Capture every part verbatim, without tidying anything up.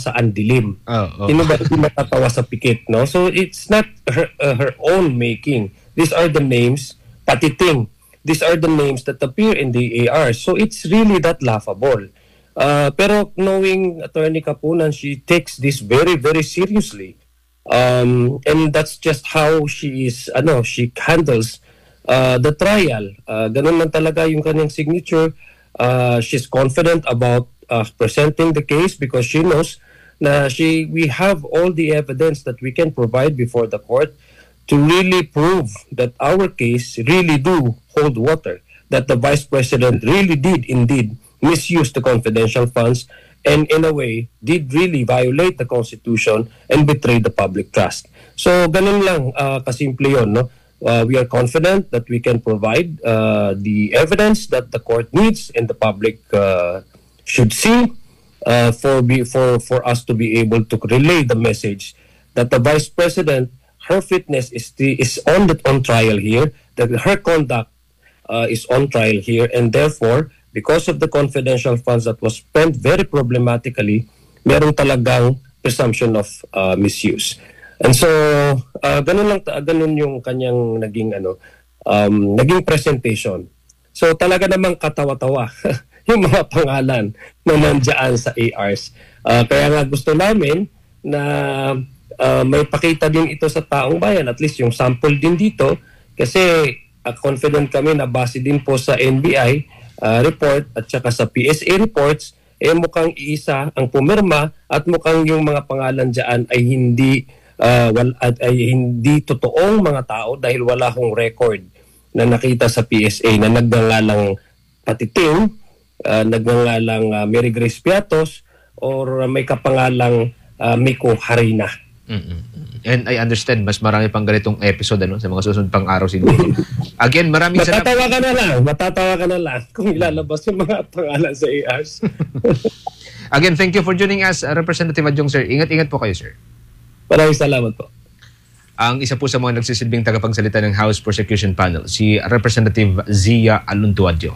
saan dilim. Oh, oh. Sino ba hindi matatawa sa pikit, no? So it's not her, uh, her own making. These are the names, Patiting. These are the names that appear in the A Rs. So it's really that laughable. Uh, pero knowing Attorney Kapunan, she takes this very, very seriously. Um, and that's just how she is, ano, she handles uh, the trial. Uh, ganun lang talaga yung kanyang signature. Uh, she's confident about uh, presenting the case because she knows na she we have all the evidence that we can provide before the court to really prove that our case really do hold water, that the Vice President really did indeed misuse the confidential funds and in a way did really violate the Constitution and betray the public trust. So ganun lang uh, kasimple yun, no? Uh, we are confident that we can provide uh, the evidence that the court needs and the public uh, should see uh, for, be, for, for us to be able to relay the message that the Vice President, her fitness is, the, is on, the, on trial here, that her conduct uh, is on trial here, and therefore, because of the confidential funds that was spent very problematically, meron talagang presumption of uh, misuse. And so, uh, ganun lang, ganun yung kanyang naging, ano, um, naging presentation. So, talaga namang katawa-tawa yung mga pangalan na nandiyan sa A Rs. Uh, kaya nga gusto namin na uh, may pakita din ito sa taong bayan, at least yung sample din dito, kasi uh, confident kami na base din po sa N B I uh, report at saka sa P S A reports, eh mukhang iisa ang pumirma at mukhang yung mga pangalan dyan ay hindi Uh, well, at ay hindi totoong mga tao dahil wala hong record na nakita sa P S A na nagngangalang Patiting, uh, nagngangalang uh, Mary Grace Piatos, or uh, may kapangalang uh, Miko Harina. Mm-hmm. And I understand, mas marami pang ganitong episode ano, sa mga susunod pang araw siguro. Again, maraming salamat. Matatawa ka na lang, matatawa ka na lang kung ilalabas yung mga pangalan sa A Rs. Again, thank you for joining us, uh, Representative Adjong, sir. Ingat-ingat po kayo, sir. Maraming salamat po. Ang isa po sa mga nagsisilbing tagapagsalita ng House Prosecution Panel, si Representative Zia Aluntuadjo.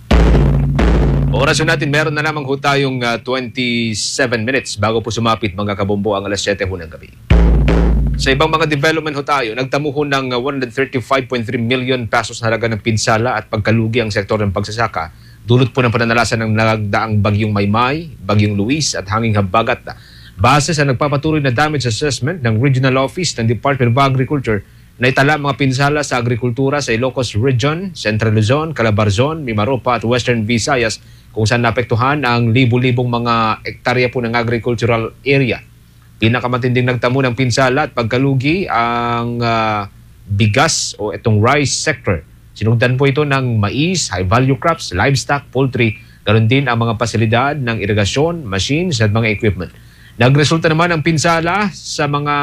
Orasyon natin, meron na lamang ho tayong uh, twenty-seven minutes bago po sumapit mga kabombo ang alas siyete ho ng gabi. Sa ibang mga development ho tayo, nagtamo ho ng uh, one hundred thirty-five point three million pesos na halaga ng pinsala at pagkalugi ang sektor ng pagsasaka. Dulot po ng pananalasan ng nagdaang bagyong Maymay, bagyong Luis at hanging habagat. Base sa nagpapatuloy na damage assessment ng Regional Office ng Department of Agriculture, na itala mga pinsala sa agrikultura sa Ilocos Region, Central Luzon, Calabarzon, Mimaropa at Western Visayas, kung saan naapektuhan ang libu-libong mga ektarya po ng agricultural area. Pinakamatinding nagtamo ng pinsala at pagkalugi ang uh, bigas o itong rice sector. Sinugdan po ito ng mais, high-value crops, livestock, poultry, ganoon din ang mga pasilidad ng irigasyon, machines at mga equipment. Nagresulta naman ang pinsala sa mga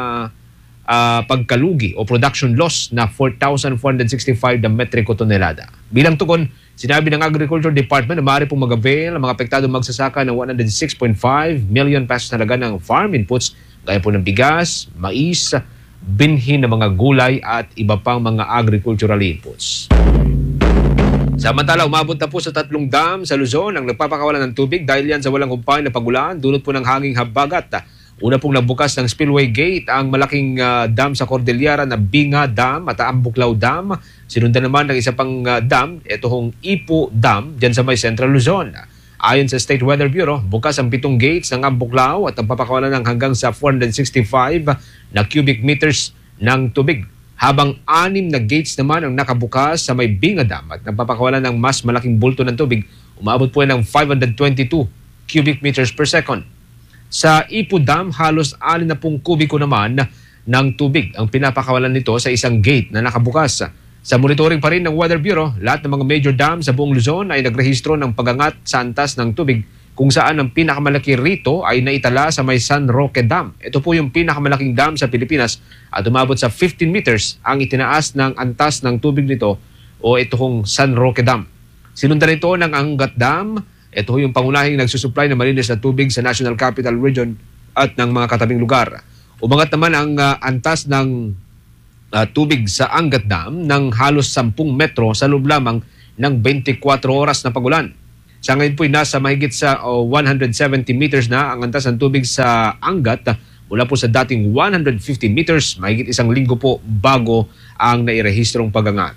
uh, pagkalugi o production loss na four thousand four hundred sixty-five na metriko tonelada. Bilang tugon, sinabi ng Agriculture Department na maaari pong mag-avail ang mga apektadong magsasaka ng one hundred six point five million pesos na halaga ng farm inputs, gaya po ng bigas, mais, binhi ng mga gulay at iba pang mga agricultural inputs. Samantala, umabot na po sa tatlong dam sa Luzon ang nagpapakawalan ng tubig dahil yan sa walang humpay na pagulan, dulot po ng hanging habagat. Una pong nabukas ng spillway gate ang malaking uh, dam sa Cordillera na Binga Dam at Ambuklaw Dam. Sinundan naman ng isa pang uh, dam, ito hong Ipo Dam, dyan sa may Central Luzon. Ayon sa State Weather Bureau, bukas ang pitong gates ng Ambuklaw at ang papakawalan ng hanggang sa four hundred sixty-five na cubic meters ng tubig. Habang anim na gates naman ang nakabukas sa may Binga Dam at nagpapakawalan ng mas malaking bulto ng tubig, umabot po ng five hundred twenty-two cubic meters per second. Sa Ipo Dam, halos alin na pong kubiko naman ng tubig ang pinapakawalan nito sa isang gate na nakabukas. Sa monitoring pa rin ng Weather Bureau, lahat ng mga major dam sa buong Luzon ay nagrehistro ng pagangat sa antas ng tubig, kung saan ang pinakamalaki rito ay naitala sa may San Roque Dam. Ito po yung pinakamalaking dam sa Pilipinas at umabot sa fifteen meters ang itinaas ng antas ng tubig nito o ito hong San Roque Dam. Sinundan ito ng Angat Dam. Ito yung pangunahing nagsusupply ng malinis na tubig sa National Capital Region at ng mga katabing lugar. Umangat naman ang uh, antas ng uh, tubig sa Angat Dam ng halos ten metro sa loob lamang ng twenty-four oras na pagulan. Sa ngayon po'y nasa mahigit sa oh, one hundred seventy meters na ang antas ng tubig sa Angat mula po sa dating one hundred fifty meters, mahigit isang linggo po bago ang nairehistrong pagangat.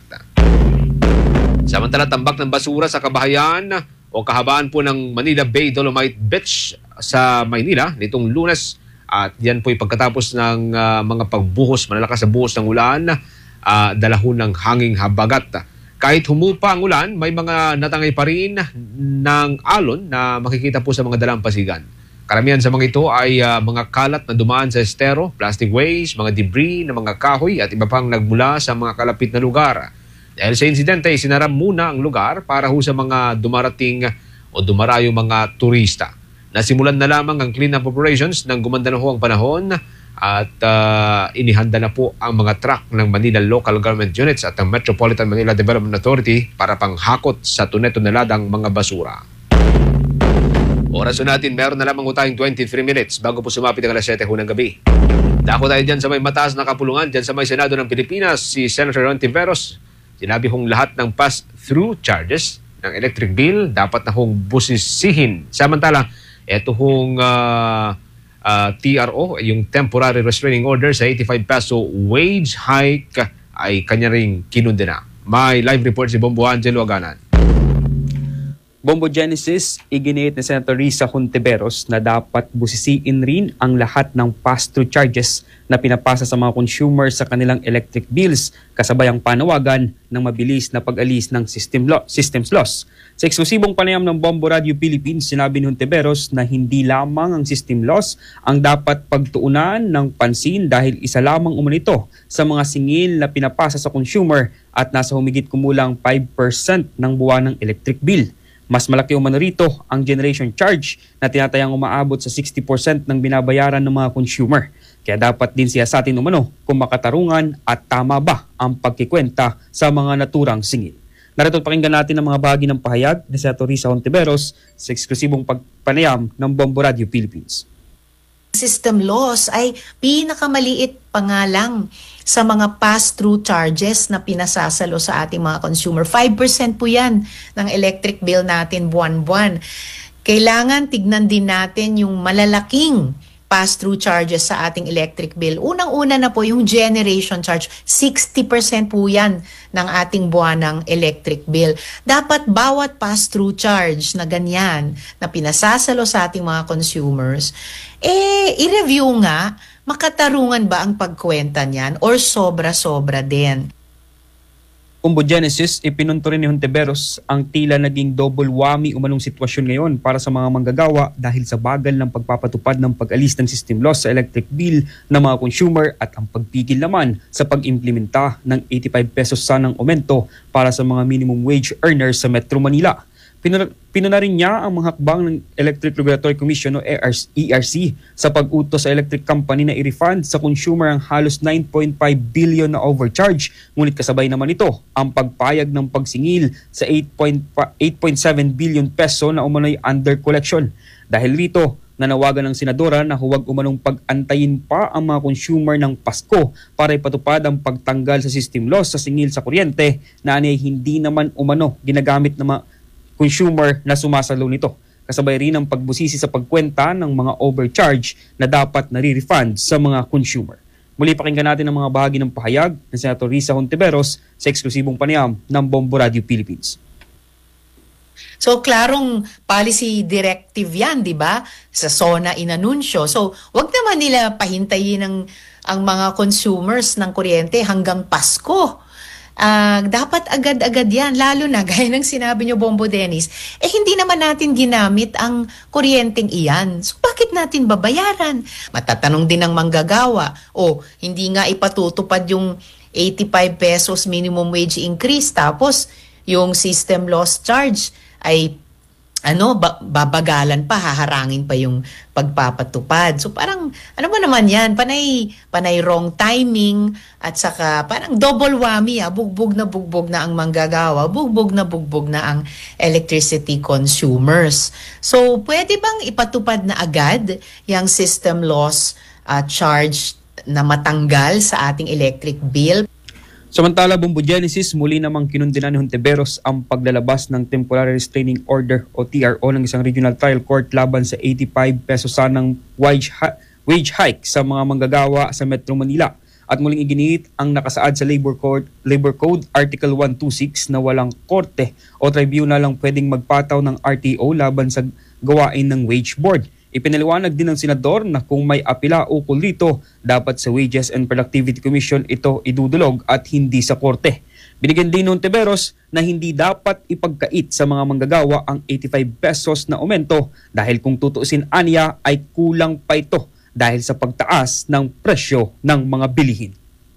Samantala, tambak ng basura sa kabahayan o kahabaan po ng Manila Bay Dolomite Beach sa Maynila nitong Lunes. At yan po'y pagkatapos ng uh, mga pagbuhos, malalakas na buhos ng ulan, uh, dalahon ng hanging habagat. Kahit humupa ang ulan, may mga natangay pa rin ng alon na makikita po sa mga dalampasigan. Karamihan sa mga ito ay uh, mga kalat na dumaan sa estero, plastic waste, mga debris na mga kahoy at iba pang nagmula sa mga kalapit na lugar. Dahil sa insidente, sinaram muna ang lugar para ho sa mga dumarating o dumarayo mga turista. Nasimulan na lamang ang clean-up operations nang gumanda na ho ang panahon at uh, inihanda na po ang mga truck ng Manila Local Government Units at ng Metropolitan Manila Development Authority para panghakot sa tunet-tuneladang mga basura. Oras natin, meron na lamang tayong twenty-three minutes bago po sumapit ang alas siyete ng gabi. Dako tayo dyan sa may mataas na kapulungan, dyan sa may Senado ng Pilipinas, si Senator Ron Tiveros. Sinabi hong lahat ng pass-through charges ng electric bill dapat na hong busisihin. Samantala, ito hong uh, uh, T R O, yung Temporary Restraining Order sa eighty-five peso wage hike ay kanya ring kinundena. May live report si Bombo Angelo Aganan. Bombo Genesis, iginiit ni Senator Risa Hontiveros na dapat busisiin rin ang lahat ng pass-through charges na pinapasa sa mga consumer sa kanilang electric bills kasabay ang panawagan ng mabilis na pag-alis ng system law, systems loss. Sa eksklusibong panayam ng Bombo Radio Philippines, sinabi ni Hontiveros na hindi lamang ang system loss ang dapat pagtuunan ng pansin dahil isa lamang umano ito sa mga singil na pinapasa sa consumer at nasa humigit kumulang five percent ng buwan ng electric bill. Mas malaki umano rito ang generation charge na tinatayang umaabot sa sixty percent ng binabayaran ng mga consumer. Kaya dapat din siya sa atin umano kung makatarungan at tama ba ang pagkikwenta sa mga naturang singil. Narito pakinggan natin ang mga bahagi ng pahayag ni Senator Risa Hontiveros sa eksklusibong pagpanayam ng Bombo Radio Philippines. System loss ay pinakamaliit pa nga lang sa mga pass-through charges na pinasasalo sa ating mga consumer. five percent po yan ng electric bill natin buwan-buwan. Kailangan tignan din natin yung malalaking pass-through charges sa ating electric bill. Unang-una na po yung generation charge. sixty percent po yan ng ating buwanang electric bill. Dapat bawat pass-through charge na ganyan na pinasasalo sa ating mga consumers, eh, i-review nga, makatarungan ba ang pagkwenta niyan or sobra-sobra din? Bombo Genesis, ipinunto rin ni Hontiveros ang tila naging double whammy umanong sitwasyon ngayon para sa mga manggagawa dahil sa bagal ng pagpapatupad ng pag-alis ng system loss sa electric bill ng mga consumer at ang pagpigil naman sa pag-implementa ng eighty-five pesos sanang aumento para sa mga minimum wage earners sa Metro Manila. Pinuna rin niya ang mga hakbang ng Electric Regulatory Commission o E R C sa pag-utos sa electric company na i-refund sa consumer ang halos nine point five billion na overcharge. Ngunit kasabay naman ito ang pagpayag ng pagsingil sa eight point seven billion peso na umano'y under collection. Dahil rito, nanawagan ng senadora na huwag umanong pag-antayin pa ang mga consumer ng Pasko para ipatupad ang pagtanggal sa system loss sa singil sa kuryente na anay hindi naman umano ginagamit ng mga consumer na sumasalo nito. Kasabay rin ang pagbusisi sa pagkwenta ng mga overcharge na dapat nare-refund sa mga consumer. Muli pakinggan natin ang mga bahagi ng pahayag ng Senator Risa Hontiveros sa eksklusibong panayam ng Bombo Radio Philippines. So, klarong policy directive yan, di ba? Sa SONA inanunsyo. So, wag naman nila pahintayin ng, ang mga consumers ng kuryente hanggang Pasko. Uh, dapat agad-agad yan, lalo na gaya ng sinabi nyo, Bombo Dennis, eh hindi naman natin ginamit ang kuryenteng iyan. So bakit natin babayaran? Matatanong din ng manggagawa, o hindi nga ipatutupad yung eighty-five pesos minimum wage increase, tapos yung system loss charge ay ano, ba- babagalan pa, haharangin pa yung pagpapatupad. So parang, ano ba naman yan? Panay, panay wrong timing at saka parang double whammy. Ah. Bugbog na bugbog na ang manggagawa, bugbog na bugbog na ang electricity consumers. So pwede bang ipatupad na agad yung system loss uh, charge na matanggal sa ating electric bill? Samantala, Bombo Genesis, muli namang kinundina ni Hontiveros ang paglalabas ng Temporary Restraining Order o T R O ng isang regional trial court laban sa eighty-five pesos sanang wage, ha- wage hike sa mga manggagawa sa Metro Manila. At muling iginiit ang nakasaad sa Labor Code, Labor Code Article one twenty-six na walang korte o tribunal lang pwedeng magpataw ng R T O laban sa gawain ng wage board. Ipinaliwanag din ng senador na kung may apila ukol dito, dapat sa Wages and Productivity Commission ito idudulog at hindi sa korte. Binigyan din ng Hontiveros na hindi dapat ipagkait sa mga manggagawa ang eighty-five pesos na aumento dahil kung tutuusin aniya ay kulang pa ito dahil sa pagtaas ng presyo ng mga bilihin.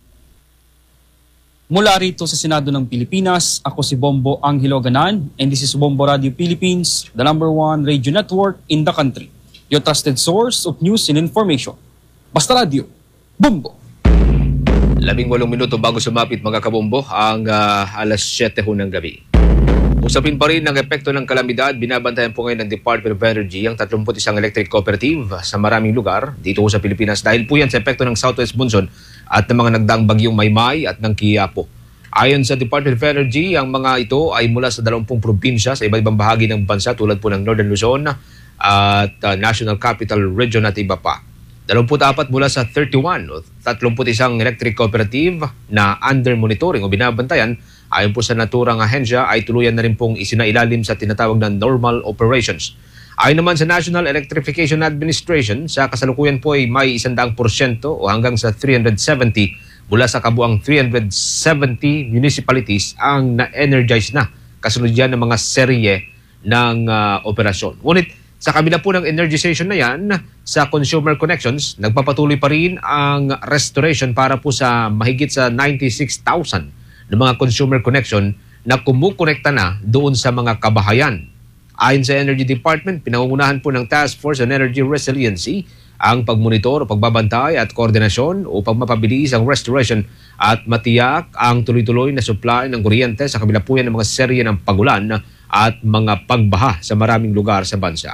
Mula rito sa Senado ng Pilipinas, ako si Bombo Angelo Ganan and this is Bombo Radio Philippines, the number one radio network in the country. Your trusted source of news and information. Basta Radio, Bombo! Labing walong minuto bago sumapit mga kabombo ang uh, alas siyete ho ng gabi. Usapin pa rin ang epekto ng kalamidad. Binabantayan po ngayon ng Department of Energy ang thirty-one electric cooperative sa maraming lugar dito sa Pilipinas dahil po yan sa epekto ng Southwest Monsoon at ng mga nagdaang bagyong Maymay at ng Quiapo. Ayon sa Department of Energy, ang mga ito ay mula sa dalawampung probinsya sa iba't ibang bahagi ng bansa tulad po ng Northern Luzon at uh, National Capital Region at iba pa. twenty-four mula sa thirty-one o thirty-one electric cooperative na under monitoring o binabantayan. Ayon po sa naturang ahensya ay tuluyan na rin pong isinailalim sa tinatawag na normal operations. Ayon naman sa National Electrification Administration, sa kasalukuyan po ay may one hundred percent o hanggang sa three hundred seventy mula sa kabuang three hundred seventy municipalities ang na-energize na kasunod yan ng mga serye ng uh, operasyon. Ngunit sa kabila po ng energization na yan, sa Consumer Connections, nagpapatuloy pa rin ang restoration para po sa mahigit sa ninety-six thousand na mga consumer connection na kumukonekta na doon sa mga kabahayan. Ayon sa Energy Department, pinangungunahan po ng Task Force on Energy Resiliency ang pagmonitor o pagbabantay at koordinasyon upang mapabilis ang restoration at matiyak ang tuloy-tuloy na supply ng kuryente sa kabila po yan ng mga serye ng pagulan at mga pagbaha sa maraming lugar sa bansa.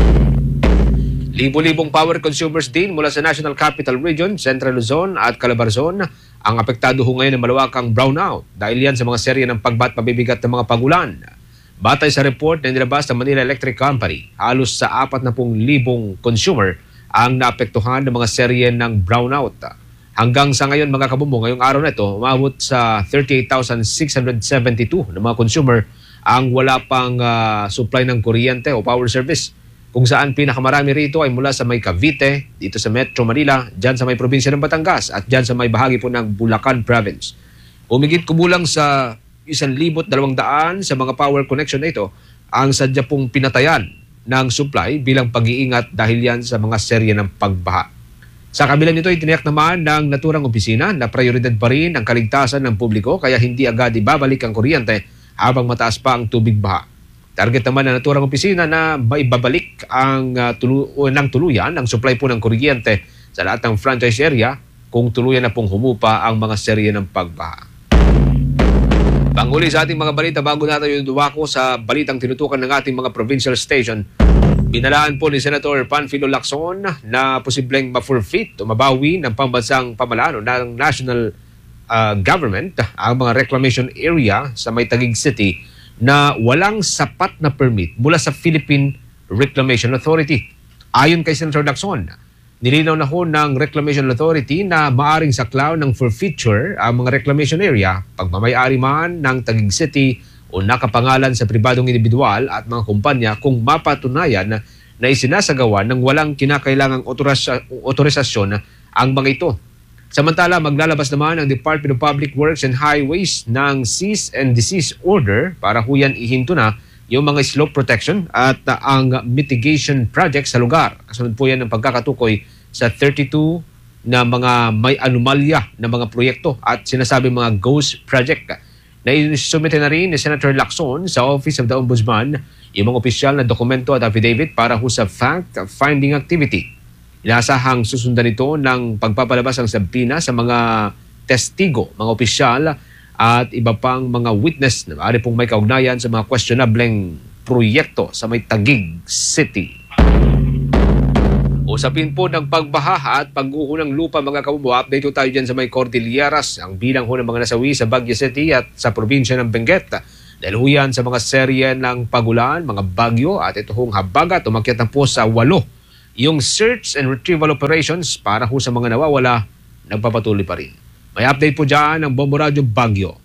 Libo-libong power consumers din mula sa National Capital Region, Central Luzon at Calabarzon ang apektado ho ngayon ng malawakang brownout dahil yan sa mga serye ng pagbat pabibigat ng mga pagulan. Batay sa report na nilabas ng Manila Electric Company, halos sa apat na pung libong consumer ang naapektuhan ng mga serye ng brownout. Hanggang sa ngayon mga kabumbo, ngayong araw na ito, umabot sa thirty-eight thousand six hundred seventy-two na mga consumer ang wala pang uh, supply ng kuryente o power service. Kung saan pinakamarami rito ay mula sa may Cavite, dito sa Metro Manila, dyan sa may probinsya ng Batangas at dyan sa may bahagi po ng Bulacan Province. Umigit kumulang sa isang libot dalawang daan sa mga power connection na ito ang sadya pong pinatayan ng supply bilang pag-iingat dahil yan sa mga serye ng pagbaha. Sa kabila nito, itiniyak naman ng naturang opisina na prioridad pa rin ang kaligtasan ng publiko kaya hindi agad ibabalik ang kuryente habang mataas pa ang tubig baha. Target naman ng naturang opisina na maibabalik ang uh, tulu- ng tuluyan ang supply po ng kuryente sa lahat ng franchise area kung tuluyan na pong humupa ang mga serye ng pagbaha. Panghuli sa ating mga balita bago natin yung duwako sa balitang tinutukan ng ating mga provincial station, binalaan po ni Senator Panfilo Lacson na posibleng ma-forfeit o mabawi ng pambansang pamalaan ng national uh, government ang mga reclamation area sa may Taguig City na walang sapat na permit mula sa Philippine Reclamation Authority. Ayon kay Senator Lacson, nilinaw na ho ng Reclamation Authority na maaring saklaw ng forfeiture ang mga reclamation area pag mamay-ari man ng Taguig City o nakapangalan sa pribadong individual at mga kumpanya kung mapatunayan na isinasagawa ng walang kinakailangang otorasya, otorisasyon ang mga ito. Samantala, maglalabas naman ang Department of Public Works and Highways ng cease and desist order para huyan ihinto na yung mga slope protection at uh, ang mitigation project sa lugar. Kasunod po yan ng pagkakatukoy sa thirty-two na mga may anomalya na mga proyekto at sinasabi mga ghost project. Naisumite na rin ni Senator Lacson sa Office of the Ombudsman yung mga opisyal na dokumento at affidavit para ho sa fact-finding activity. Inasahang susundan ito ng pagpapalabas ng sabina sa mga testigo, mga opisyal at iba pang mga witness na maaari pong may kaugnayan sa mga questionableng proyekto sa may Taguig City. Usapin po ng pagbaha at pagguho ng lupa mga kabubo. Update po tayo dyan sa may Cordilleras. Ang bilang ho ng mga nasawi sa Baguio City at sa probinsya ng Benguet. Dahil ho yan sa mga serye ng pagulan, mga bagyo at ito hong habagat. Umakyat na po sa walo. Yung search and retrieval operations para ho sa mga nawawala, nagpapatuloy pa rin. May update po dyan ng Bombo Radio Baguio.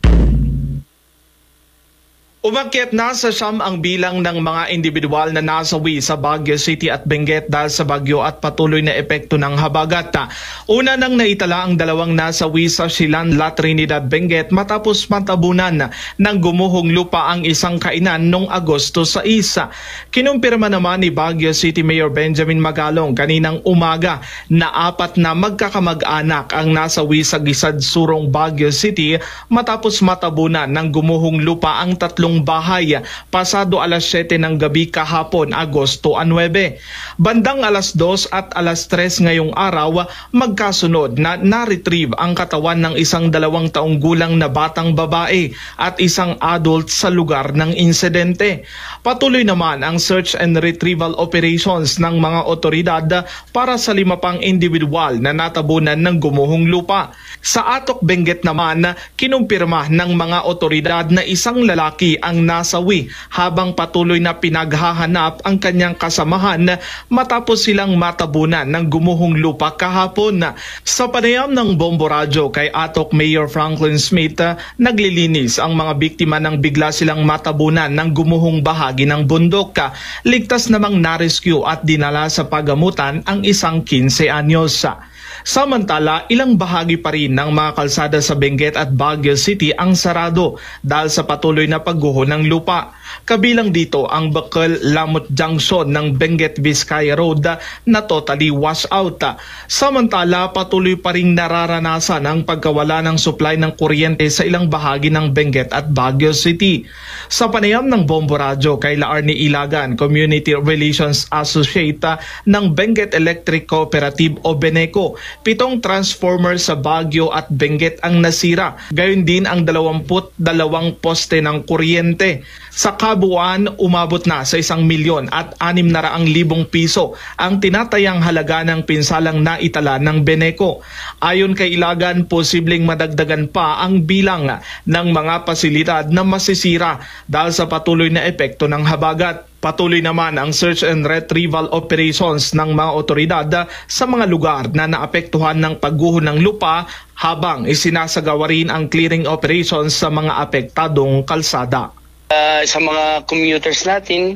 Umakyat na sa siyam ang bilang ng mga individual na nasawi sa Baguio City at Benguet dahil sa bagyo at patuloy na epekto ng habagat. Una nang naitala ang dalawang nasawi sa Silan, La Trinidad, Benguet matapos matabunan ng gumuhong lupa ang isang kainan noong Agosto sais. Kinumpirma naman ni Baguio City Mayor Benjamin Magalong kaninang umaga na apat na magkakamag-anak ang nasawi sa Gisad, Surong, Baguio City matapos matabunan ng gumuhong lupa ang tatlong bahay pasado alas siyete ng gabi kahapon, Agosto nuwebe. Bandang alas dos at alas tres ngayong araw, magkasunod na na-retrieve ang katawan ng isang dalawang taong gulang na batang babae at isang adult sa lugar ng insidente. Patuloy naman ang search and retrieval operations ng mga otoridad para sa lima pang individual na natabunan ng gumuhong lupa. Sa Atok, Benguet naman, kinumpirma ng mga otoridad na isang lalaki ang nasawi habang patuloy na pinaghahanap ang kanyang kasamahan matapos silang matabunan ng gumuhong lupa kahapon. Sa panayam ng Bombo Radio kay Atok Mayor Franklin Smith, naglilinis ang mga biktima ng bigla silang matabunan ng gumuhong bahagi ng bundok. Ligtas namang na-rescue at dinala sa pagamutan ang isang kinse anyos. Samantala, ilang bahagi pa rin ng mga kalsada sa Benguet at Baguio City ang sarado dahil sa patuloy na pagguho ng lupa. Kabilang dito ang Bacol-Lamot Junction ng Benguet Vizcaya Road na totally wash out. Samantala, patuloy pa rin nararanasan ang pagkawala ng supply ng kuryente sa ilang bahagi ng Benguet at Baguio City. Sa panayam ng Bombo Radio kay Laarni Ilagan, Community Relations Associate ng Benguet Electric Cooperative o Beneco, pitong transformer sa Baguio at Benguet ang nasira. Gayon din ang dalawamput dalawang poste ng kuryente. Sa kabuuan, umabot na sa isang milyon at anim na raang libong piso ang tinatayang halaga ng pinsalang naitala ng Beneco. Ayon kay Ilagan, posibleng madagdagan pa ang bilang ng mga pasilidad na masisira dahil sa patuloy na epekto ng habagat. Patuloy naman ang search and retrieval operations ng mga otoridad sa mga lugar na naapektuhan ng pagguho ng lupa habang isinasagawa rin ang clearing operations sa mga apektadong kalsada. Uh, sa mga commuters natin,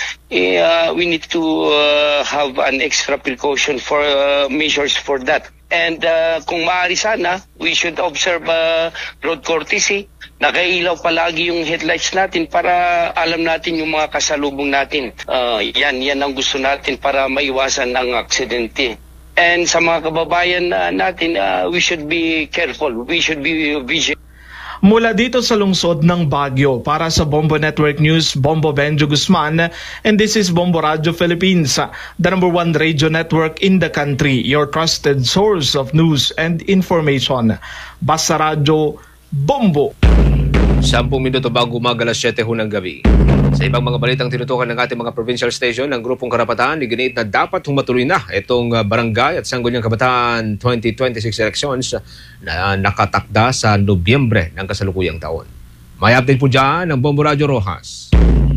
uh, we need to uh, have an extra precaution for uh, measures for that. And uh, kung maaari sana, we should observe uh, road courtesy. Nakailaw palagi yung headlights natin para alam natin yung mga kasalubong natin. Uh, yan, yan ang gusto natin para maiwasan ang aksidente. And sa mga kababayan uh, natin, uh, we should be careful. We should be vigilant. Mula dito sa lungsod ng Baguio, para sa Bombo Network News, Bombo Benjo Guzman, and this is Bombo Radio Philippines, the number one radio network in the country, your trusted source of news and information. Basta Radio, Bombo! Sampung minuto bago umaga alas siyete ho ng gabi. Sa ibang mga balitang tinutukan ng ating mga provincial station, ng Grupong Karapatan, iginiit na dapat humatuloy na itong barangay at sangguniang kabataan twenty twenty-six elections na nakatakda sa Nobyembre ng kasalukuyang taon. May update po dyan ng Bombo Radio Rojas.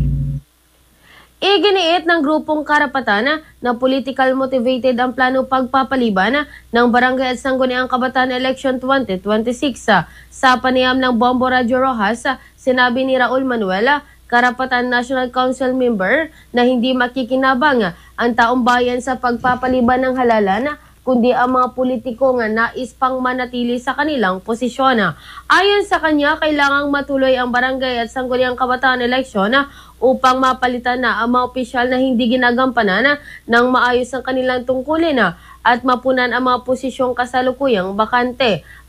Iginiit ng Grupong Karapatan na political motivated ang plano pagpapaliban ng Barangay at Sangguniang Kabataan Election twenty twenty-six. Sa panayam ng Bombo Radio Rojas, sinabi ni Raul Manuel, Karapatan National Council member, na hindi makikinabang ang taong bayan sa pagpapaliban ng halalan, kundi ang mga politiko nga nais pang manatili sa kanilang posisyon. Ayon sa kanya, kailangang matuloy ang Barangay at Sangguniang Kabataan Election upang mapalitan na ang mga opisyal na hindi ginagampanan ng maayos ang kanilang tungkulin at mapunan ang mga posisyong kasalukuyang bakante.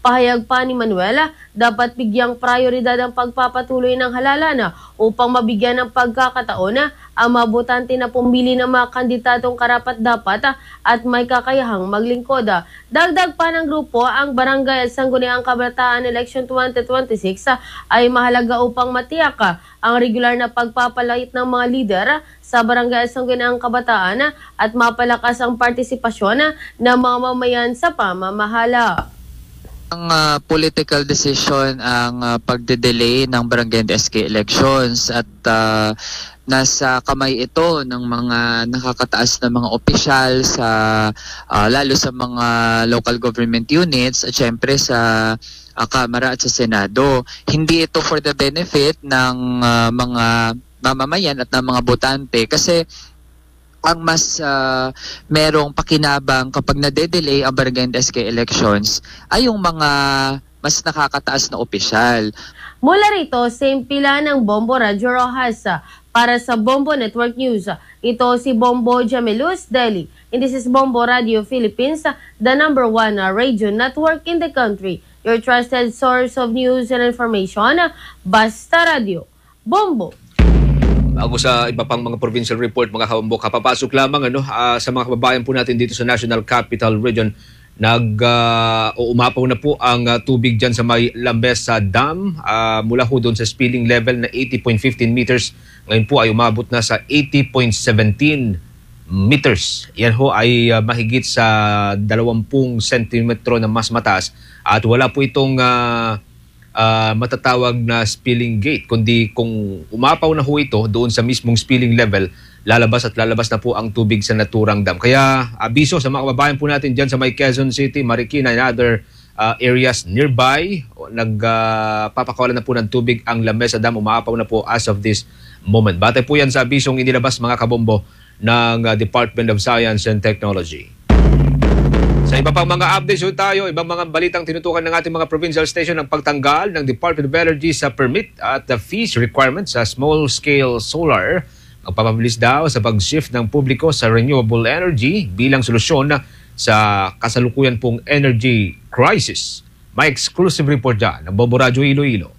Pahayag pa ni Manuel, dapat bigyang prioridad ang pagpapatuloy ng halalan upang mabigyan ng pagkakataon ang mga botante na pumili ng mga kandidatong karapat-dapat at may kakayahang maglingkod. Dagdag pa ng grupo, ang Barangay at Sangguniang Kabataan Election twenty twenty-six ay mahalaga upang matiyak ang regular na pagpapalait ng mga lider sa Barangay at Sangguniang Kabataan at mapalakas ang partisipasyon ng mga mamayan sa pamamahala. Ang uh, political decision ang uh, pagde-delay ng barangay and S K elections at uh, nasa kamay ito ng mga nakakataas na mga opisyal sa uh, lalo sa mga local government units at syempre sa uh, Kamara at sa Senado. Hindi ito for the benefit ng uh, mga mamamayan at ng mga botante kasi ang mas uh, merong pakinabang kapag nade-delay ang barangay and S K elections ay yung mga mas nakakataas na opisyal. Mula rito, same pila ng Bombo Radyo Rojas. Para sa Bombo Network News, ito si Bombo Jamelus Delhi. And this is Bombo Radio Philippines, the number one radio network in the country. Your trusted source of news and information, Basta Radio. Bombo! Bago sa iba pang mga provincial report, mga kabombo, kapapasok lamang ano, uh, sa mga kababayan po natin dito sa National Capital Region, nag uh, umapaw na po ang uh, tubig dyan sa may Lambesa Dam uh, mula ho doon sa spilling level na eighty point one five meters. Ngayon po ay umabot na sa eighty point one seven meters. Yan ho ay uh, mahigit sa twenty sentimetro na mas mataas at wala po itong uh, Uh, matatawag na spilling gate, kundi kung umapaw na ho ito doon sa mismong spilling level, lalabas at lalabas na po ang tubig sa naturang dam. Kaya abiso sa mga kababayan po natin dyan sa may Quezon City, Marikina and other uh, areas nearby, nagpapakawalan uh, na po ng tubig ang Lamesa Dam, umaapaw na po as of this moment. Batay po yan sa abisong inilabas mga kabombo ng uh, Department of Science and Technology. Sa iba pang mga updates tayo, ibang mga balitang tinutukan ng ating mga provincial station ang pagtanggal ng Department of Energy sa permit at the fees requirements sa small-scale solar. Magpapabilis daw sa pag-shift ng publiko sa renewable energy bilang solusyon sa kasalukuyan pong energy crisis. May exclusive report dyan ng Bombo Radyo Iloilo.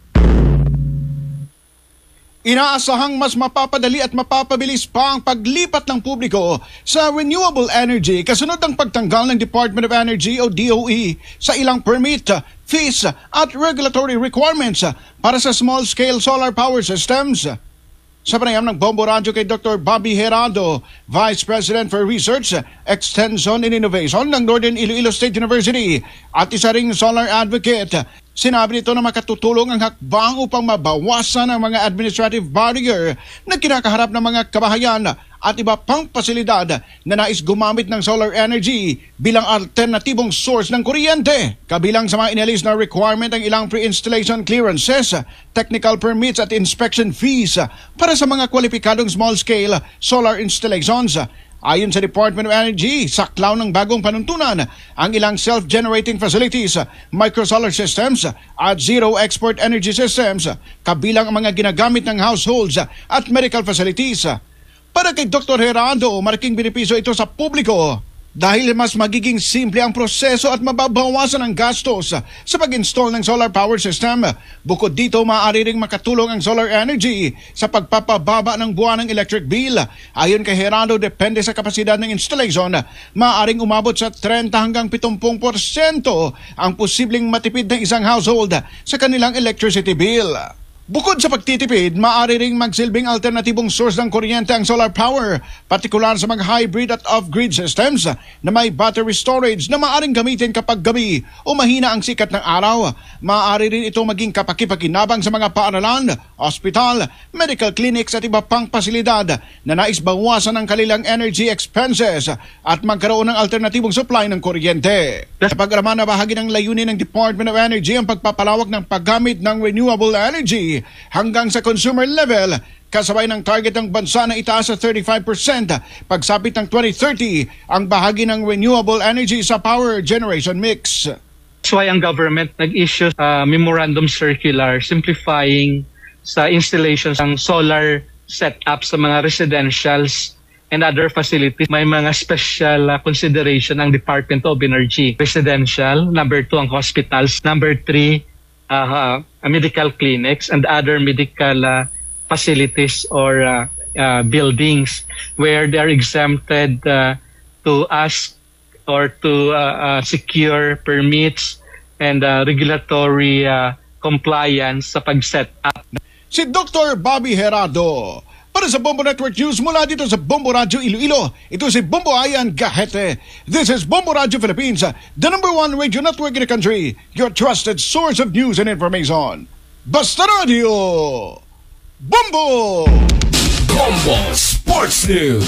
Inaasahang mas mapapadali at mapapabilis pa ang paglipat ng publiko sa renewable energy kasunod ng pagtanggal ng Department of Energy o D O E sa ilang permit, fees at regulatory requirements para sa small-scale solar power systems. Sa panayam ng Bombo Radyo kay Doctor Bobby Herado, Vice President for Research, Extension and Innovation ng Northern Iloilo State University at isa ring solar advocate, sinabi nito na makatutulong ang hakbang upang mabawasan ang mga administrative barrier na kinakaharap ng mga kabahayan at iba pang pasilidad na nais gumamit ng solar energy bilang alternatibong source ng kuryente. Kabilang sa mga inalis na requirement ang ilang pre-installation clearances, technical permits at inspection fees para sa mga kwalipikadong small-scale solar installations. Ayon sa Department of Energy, saklaw ng bagong panuntunan ang ilang self-generating facilities, microsolar systems at zero export energy systems, kabilang ang mga ginagamit ng households at medical facilities. Para kay Doctor Herado, malaking benepisyo ito sa publiko dahil mas magiging simple ang proseso at mababawasan ang gastos sa pag-install ng solar power system. Bukod dito, maaari ring makatulong ang solar energy sa pagpapababa ng buwan ng electric bill. Ayon kay Herado, depende sa kapasidad ng installation, maaaring umabot sa thirty hanggang seventy percent ang posibleng matipid ng isang household sa kanilang electricity bill. Bukod sa pagtitipid, maaari ring magsilbing alternatibong source ng kuryente ang solar power, partikular sa mga hybrid at off-grid systems na may battery storage na maaaring gamitin kapag gabi o mahina ang sikat ng araw. Maaari rin ito maging kapakipakinabang sa mga paaralan, ospital, medical clinics at iba pang pasilidad na nais bawasan ang kanilang energy expenses at magkaroon ng alternatibong supply ng kuryente. Sa pag-alaman na bahagi ng layunin ng Department of Energy ang pagpapalawak ng paggamit ng renewable energy hanggang sa consumer level, kasabay ng target ng bansa na itaas sa thirty-five percent pagsapit ng twenty thirty ang bahagi ng renewable energy sa power generation mix. That's why ang government nag-issue a uh, memorandum circular simplifying sa installations ng solar setup sa mga residentials and other facilities, may mga special uh, consideration ng Department of Energy. Residential, number two ang hospitals, number three uh, uh, medical clinics and other medical uh, facilities or uh, uh, buildings where they are exempted uh, to ask or to uh, uh, secure permits and uh, regulatory uh, compliance sa pag-set up. Si Doctor Bobby Herado. Para sa Bombo Network News mula dito sa Bombo Radio Iloilo, ito si Bombo Ayan Gahete. This is Bombo Radio Philippines, the number one radio network in the country, your trusted source of news and information. Basta Radio! Bombo! Bombo Sports News!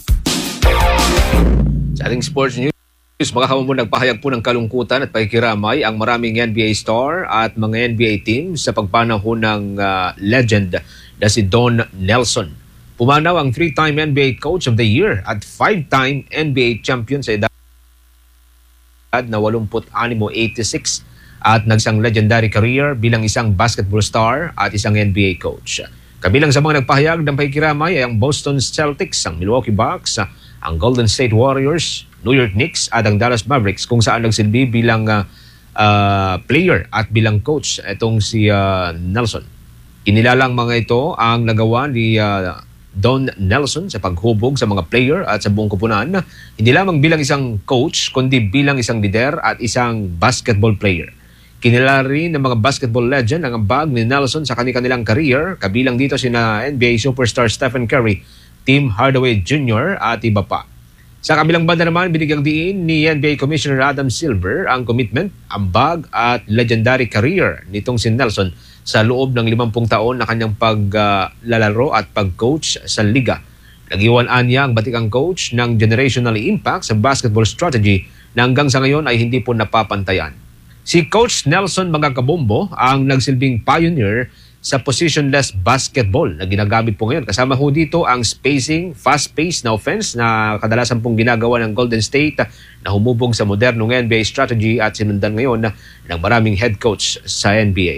Sa ating sports news, mga kamamon, nagpahayag po ng kalungkutan at pakikiramay ang maraming N B A star at mga N B A teams sa pagpanahon ng uh, legend na si Don Nelson. Pumanaw ang three-time N B A Coach of the Year at five-time N B A champion sa edad na eighty-six o eighty-six at nagsang legendary career bilang isang basketball star at isang N B A coach. Kabilang sa mga nagpahayag ng pakikiramay ay ang Boston Celtics, ang Milwaukee Bucks, ang Golden State Warriors, New York Knicks at ang Dallas Mavericks kung saan nagsilbi bilang uh, uh, player at bilang coach itong si uh, Nelson. Inilalang mga ito ang nagawa ni uh, Don Nelson sa paghubog sa mga player at sa buong koponan, hindi lamang bilang isang coach kundi bilang isang leader at isang basketball player. Kinilala rin ng mga basketball legend ang ambag ni Nelson sa kanilang career, kabilang dito sina N B A superstar Stephen Curry, Tim Hardaway Junior at iba pa. Sa kabilang banda naman, binigyang diin ni N B A Commissioner Adam Silver ang commitment, ambag at legendary career nitong si Nelson sa loob ng limampung taon na kanyang paglalaro uh, at pag-coach sa liga. Nagiwan-an niya ang batikang coach ng generational impact sa basketball strategy na hanggang sa ngayon ay hindi po napapantayan. Si Coach Nelson mga kabombo ang nagsilbing pioneer sa positionless basketball na ginagamit po ngayon. Kasama ho dito ang spacing, fast-paced na offense na kadalasan pong ginagawa ng Golden State na humubog sa modernong N B A strategy at sinundan ngayon ng maraming head coach sa N B A.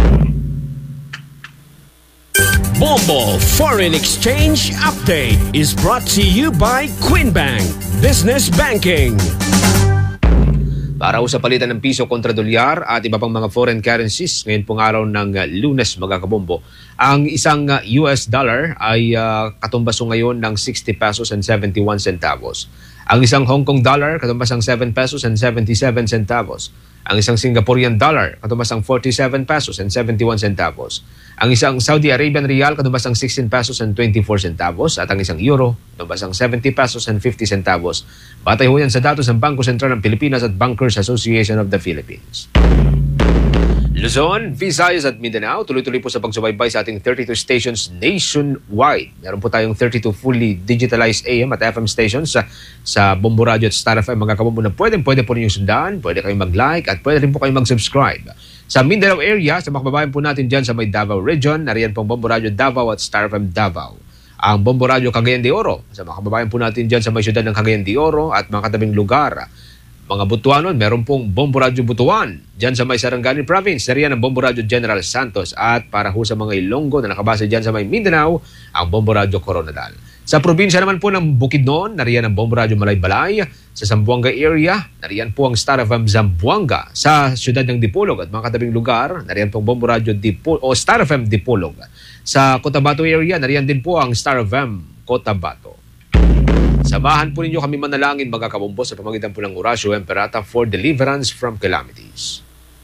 Bombo Foreign Exchange Update is brought to you by Quinbank Business Banking. Para sa palitan ng piso kontra dolyar at iba pang mga foreign currencies, ngayon pong araw ng Lunes mga kabombo, ang isang U S dollar ay uh, katumbaso ngayon ng sixty pesos and seventy-one centavos. Ang isang Hong Kong dollar katumbas ang seven pesos and seventy-seven centavos. Ang isang Singaporean dollar katumbas ang forty-seven pesos and seventy-one centavos. Ang isang Saudi Arabian rial katumbas ang sixteen pesos and twenty-four centavos at ang isang euro katumbas ang seventy pesos and fifty centavos. Batay ho yan sa datos ng Bangko Sentral ng Pilipinas at Bankers Association of the Philippines. Luzon, Visayas at Mindanao, tuloy-tuloy po sa pagsubaybay sa ating thirty-two stations nationwide. Meron po tayong thirty-two fully digitalized A M at F M stations sa, sa Bombo Radio at Star F M mga kabombo na pwede, pwede po ninyong sundan, pwede kayong mag-like at pwede rin po kayong mag-subscribe. Sa Mindanao area, sa mga kababayan po natin dyan sa may Davao Region, nariyan pong Bombo Radio Davao at Star F M Davao. Ang Bombo Radio Cagayan de Oro, sa mga kababayan po natin dyan sa may syudad ng Cagayan de Oro at mga katabing lugar. Mga Butuanon, meron pong Bombo Radio Butuan. Diyan sa may Sarangani Province, nariyan ang Bombo Radio General Santos. At para ho sa mga Ilonggo na nakabase diyan sa may Mindanao, ang Bombo Radio Coronadal. Sa probinsya naman po ng Bukidnon, nariyan ang Bombo Radio Malaybalay. Sa Zamboanga area, nariyan po ang Star F M Zamboanga. Sa siyudad ng Dipolog at mga katabing lugar, nariyan po ang Bombo Radio Dipolog o Star F M Dipolog. Sa Cotabato area, nariyan din po ang Star F M Cotabato. Samahan po ninyo kami manalangin mga kabombo sa pamagitan po ng Orasio Emperata for deliverance from calamities.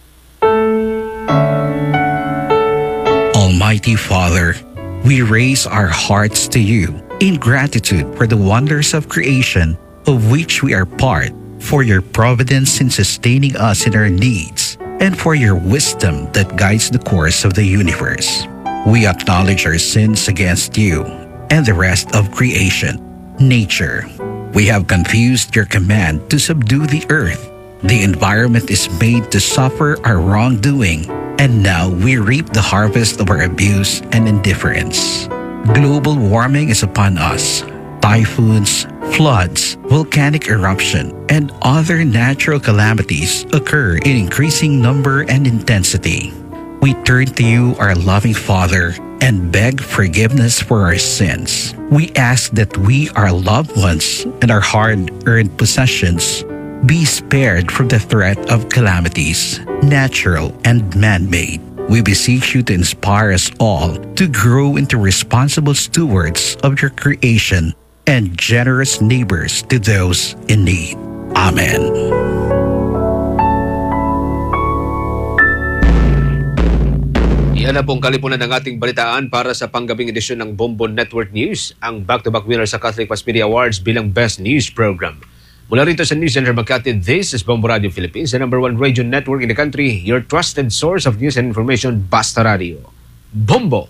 Almighty Father, we raise our hearts to you in gratitude for the wonders of creation of which we are part, for your providence in sustaining us in our needs, and for your wisdom that guides the course of the universe. We acknowledge our sins against you and the rest of creation. Nature. We have confused your command to subdue the earth. The environment is made to suffer our wrongdoing, and now we reap the harvest of our abuse and indifference. Global warming is upon us. Typhoons, floods, volcanic eruption, and other natural calamities occur in increasing number and intensity. We turn to you, our loving Father, and beg forgiveness for our sins. We ask that we, our loved ones, and our hard-earned possessions be spared from the threat of calamities, natural and man-made. We beseech you to inspire us all to grow into responsible stewards of your creation and generous neighbors to those in need. Amen. Yan na pong kalipunan ng ating balitaan para sa panggabing edisyon ng Bombo Network News, ang back-to-back winner sa Catholic Mass Media Awards bilang Best News Program. Mula rito sa News Center Makati, this is Bombo Radio Philippines, the number one radio network in the country, your trusted source of news and information, Basta Radio. Bombo!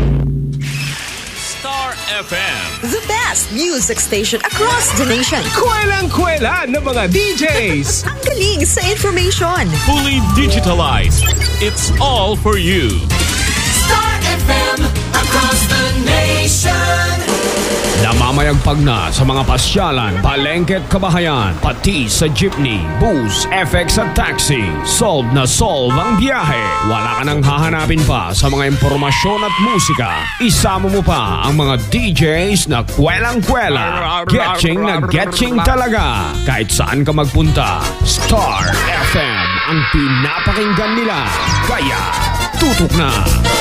Star F M. The best music station across the nation. Kwelang-kwela ng mga D Js. Ang galing sa information. Fully digitalized. It's all for you. Star F M across the nation. Namamayagpag na sa mga pasyalan, palengke at kabahayan, pati sa jeepney, bus, F X at taxi. Solve na solve ang biyahe. Wala ka nang hahanapin pa sa mga impormasyon at musika. Isama mo pa ang mga D Js na kwelang-kwela. Getching na getching talaga. Kahit saan ka magpunta, Star F M ang pinapakinggan nila. Kaya, tutok na!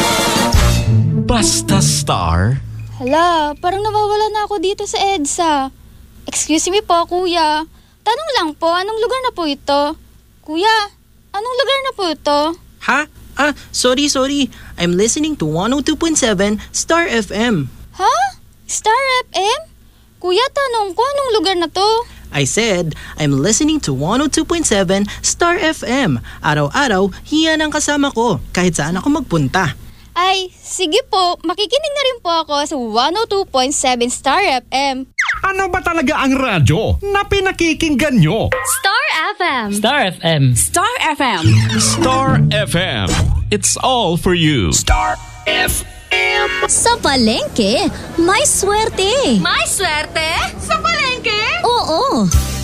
Basta Star. Hala, parang nawawala na ako dito sa EDSA. Excuse me po, kuya. Tanong lang po, anong lugar na po ito? Kuya, anong lugar na po ito? Ha? Ah, sorry, sorry. I'm listening to one oh two point seven Star F M. Ha? Star F M? Kuya, tanong ko, anong lugar na to? I said, I'm listening to one oh two point seven Star F M. Araw-araw, hiyan ang kasama ko, kahit saan ako magpunta. Ay, sige po, makikinig na rin po ako sa one oh two point seven Star F M. Ano ba talaga ang radyo na pinakikinggan nyo? Star F M. Star F M. Star F M. Star F M. It's all for you. Star F M. Sa palengke, may swerte. May swerte? Sa palengke? Oo.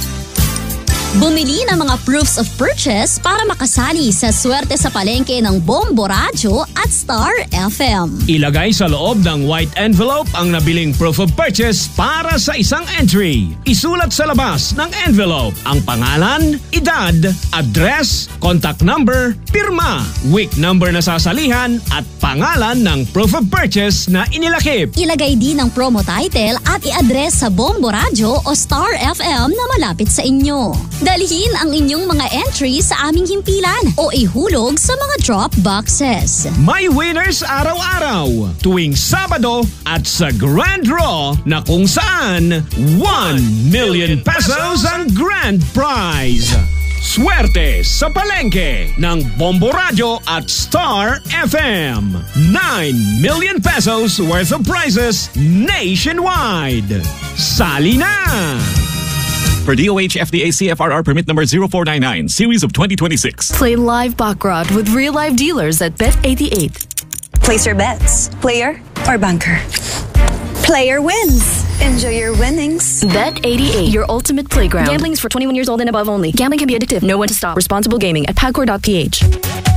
Bumili ng mga proofs of purchase para makasali sa swerte sa palengke ng Bombo Radio at Star F M. Ilagay sa loob ng white envelope ang nabiling proof of purchase para sa isang entry. Isulat sa labas ng envelope ang pangalan, edad, address, contact number, pirma, week number na sasalihan at pangalan ng proof of purchase na inilakip. Ilagay din ang promo title at i-address sa Bombo Radio o Star F M na malapit sa inyo. Dalhin ang inyong mga entry sa aming himpilan o ihulog sa mga drop boxes. May winners araw-araw tuwing Sabado at sa Grand Draw na kung saan one million pesos ang grand prize. Swerte sa palengke ng Bombo Radio at Star F M. nine million pesos worth of prizes nationwide. Sali na! For D O H F D A C F R R permit number zero four nine nine, series of twenty twenty-six. Play live baccarat with real live dealers at Bet eighty-eight. Place your bets. Player or banker? Player wins. Enjoy your winnings. Bet eighty-eight, your ultimate playground. Gambling's for twenty-one years old and above only. Gambling can be addictive. Know when to stop. Responsible gaming at pagcor dot p h.